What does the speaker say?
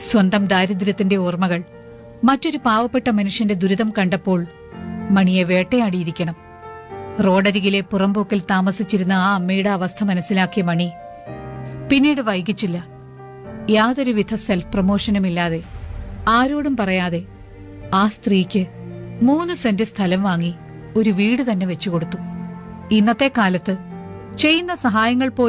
സ്വന്തം ദാരിദ്ര്യത്തിന്റെ ഓർമ്മകൾ മറ്റൊരു പാവപ്പെട്ട മനുഷ്യന്റെ ദുരിതം കണ്ടപ്പോൾ മണിയെ വേട്ടയാടിയിരിക്കണം. റോഡരികിലെ പുറമ്പോക്കിൽ താമസിച്ചിരുന്ന ആ അമ്മയുടെ അവസ്ഥ മനസ്സിലാക്കിയ മണി പിന്നീട് വൈകിച്ചില്ല. യാതൊരുവിധ സെൽഫ് പ്രൊമോഷനുമില്ലാതെ, ആരോടും പറയാതെ ആ സ്ത്രീക്ക് 3 സെന്റ് സ്ഥലം വാങ്ങി ഒരു വീട് തന്നെ വെച്ചുകൊടുത്തു. ഇന്നത്തെ കാലത്ത് ചെയ്യുന്ന സഹായങ്ങൾ